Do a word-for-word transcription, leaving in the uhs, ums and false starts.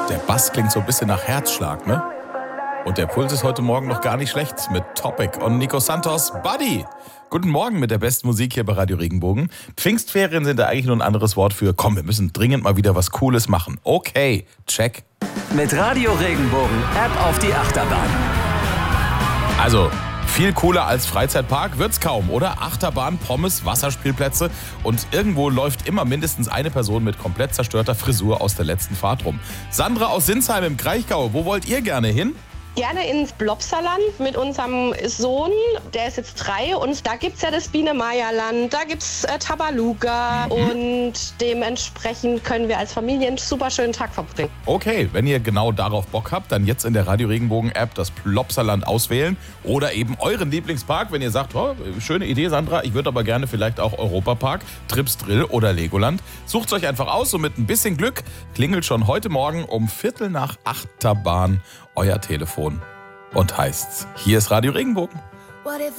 Der Bass klingt so ein bisschen nach Herzschlag, ne? Und der Puls ist heute Morgen noch gar nicht schlecht mit Topic und Nico Santos. Buddy! Guten Morgen mit der besten Musik hier bei Radio Regenbogen. Pfingstferien sind da eigentlich nur ein anderes Wort für, komm, wir müssen dringend mal wieder was Cooles machen. Okay, check. Mit Radio Regenbogen App auf die Achterbahn. Also, viel cooler als Freizeitpark wird's kaum, oder? Achterbahn, Pommes, Wasserspielplätze und irgendwo läuft immer mindestens eine Person mit komplett zerstörter Frisur aus der letzten Fahrt rum. Sandra aus Sinsheim im Kraichgau, wo wollt ihr gerne hin? Gerne ins Blopsaland mit unserem Sohn, der ist jetzt drei und da gibt's ja das Biene-Maya-Land, da gibt's äh, Tabaluga mhm. und dementsprechend können wir als Familie einen super schönen Tag verbringen. Okay, wenn ihr genau darauf Bock habt, dann jetzt in der Radio Regenbogen-App das Plopsaland auswählen oder eben euren Lieblingspark, wenn ihr sagt, oh, schöne Idee Sandra, ich würde aber gerne vielleicht auch Europapark, Trips Drill oder Legoland. Sucht's euch einfach aus und mit ein bisschen Glück klingelt schon heute Morgen um Viertel nach Achterbahn euer Telefon und heißt's, hier ist Radio Regenbogen.